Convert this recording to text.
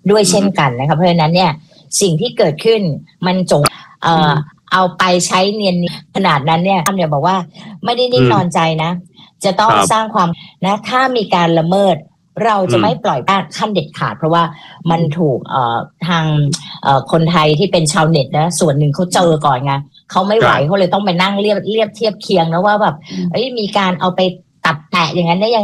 ด้วยเช่นกันนะคะเพราะฉะนั้นเนี่ยสิ่งที่เกิดขึ้นมันจงเอาไปใช้เนียนขนาดนั้นเนี่ยบอกว่าไม่ได้นิ่งนอนใจนะจะต้องสร้างความนะถ้ามีการละเมิดเราจะไม่ปล่อยขั้นเด็ดขาดเพราะว่ามันถูกทางคนไทยที่เป็นชาวเน็ตนะส่วนหนึ่งเขาเจอก่อนไงเขาไม่ไหวเขาเลยต้องไปนั่งเรียบเทียบเคียงนะว่าแบบมีการเอาไปตัดแตะอย่างนั้นได้ยัง